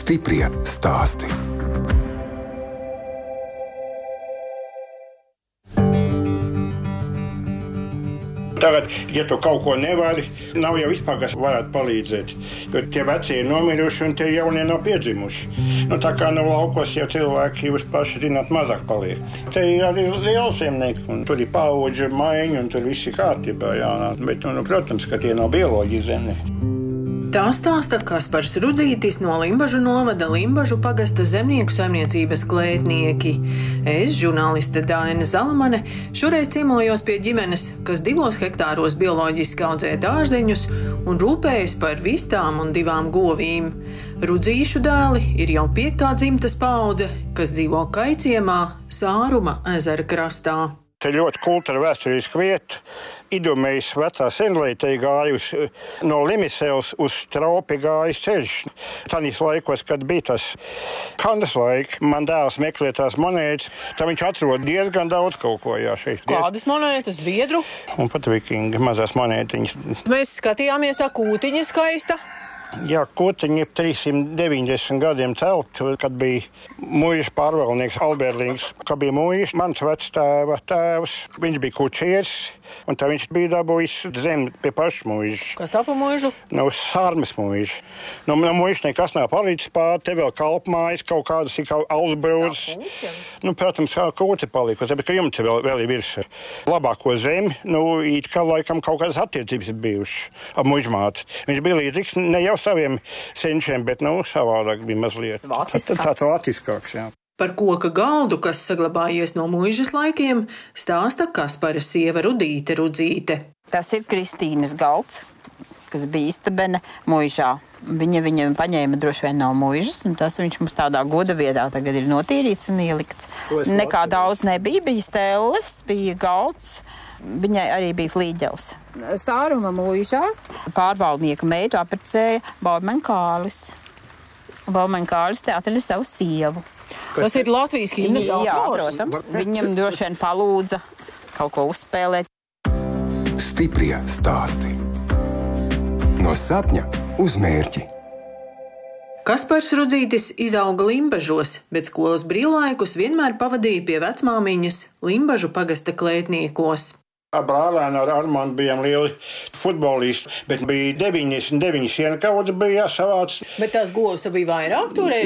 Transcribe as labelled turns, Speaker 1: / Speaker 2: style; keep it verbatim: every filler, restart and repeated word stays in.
Speaker 1: Stiprie stāsti.
Speaker 2: Tagad, ja tu kaut ko nevari, nav jau vispār, kas varētu palīdzēt. Jo tie vecie ir nomiruši un tie jaunie nav piedzimuši. Nu, tā kā no laukos jau cilvēki, jūs paši zināt, mazāk paliek. Te ir arī lielsaimnieki, un tur ir paudžu maiņa, un tur viss ir kārtībā. Jā, bet, nu, protams, ka tie nav bioloģi zemnieki.
Speaker 3: Tā stāsta Kaspars Rudzītis no Limbažu novada Limbažu pagasta zemnieku saimniecības klētnieki. Es, žurnāliste Daina Zalamane, šoreiz ciemojos pie ģimenes, kas divos hektāros bioloģiski audzē dārzeņus un rūpējas par vistām un divām govīm. Rudzīšu dēli ir jau piektā dzimtas paudze, kas dzīvo Kaiciemā, Sāruma ezera krastā.
Speaker 2: Te ļoti kultūra vēsturiska vieta. Idumejs vecā senlītei gājusi no Limisevas uz Traupi gājis ceļš. Tanīs laikos, kad bija tas kandas laika, man dēls meklē tās monētas, tad viņš atrod diezgan daudz kaut ko. Jā, šeit.
Speaker 3: Kādas monētas? Zviedru?
Speaker 2: Un pat vikinga mazās monētiņas.
Speaker 3: Mēs skatījāmies, tā kūtiņa skaista.
Speaker 2: Jā, kūtiņi ir trīssimt deviņdesmit gadiem celt, kad bija muižas pārvaldnieks Alberlings. Kad bija muižas, mans vectēva tēvs, viņš bija kučieris, un tā viņš bija dabūjis zemi pie paša muižas.
Speaker 3: Kas tā pa muižu?
Speaker 2: No Sārmes muižas. No, no muižas nekas nav palīdzis pār, te vēl kalpmājas, kaut kādas ir kaut alsbrūzes. Nu, protams, kā kūti palikusi, bet ka jums vēl, vēl ir virs labāko zemi, nu, it kā laikam kaut kādas attiecības ir bijušas ap muižmāti. Viņš bija līdzīgs ne jau saviem senčiem, bet, nu, savādāk bija mazliet. Tāds vāciskāks, jā.
Speaker 3: Par koka galdu, kas saglabājies no muižas laikiem, stāsta Kaspara sieva Rudīte Rudzīte.
Speaker 4: Tas ir Kristīnas galds, kas bija istabene muižā. Viņa viņam paņēma droši vien no muižas, un tas viņš mums tādā goda vietā tagad ir notīrīts un ielikts. Nekā daudz nebija, bija stelles, bija galds. Viņai arī bija flīģels. Sāruma muižā pārvaldnieka meitu apprecēja Baumeņkārlis. Baumeņkārlis te atrada savu sievu.
Speaker 3: Tas ir Latvijas himnas autors?
Speaker 4: Jā, protams. Viņam droši vien palūdza kaut ko uzspēlēt.
Speaker 1: Stiprie stāsti. No sapņa uz mērķi.
Speaker 3: Kaspars Rudzītis izauga Limbažos, bet skolas brīvlaikus vienmēr pavadīja pie vecmāmiņas Limbažu pagasta klētniekos.
Speaker 2: Brālēni ar Armandu bijām lieli futbolisti, bet bija deviņdesmit deviņi sienkaudzi bija jāsavāc.
Speaker 3: Bet tās govs tu bija vairāk turēji?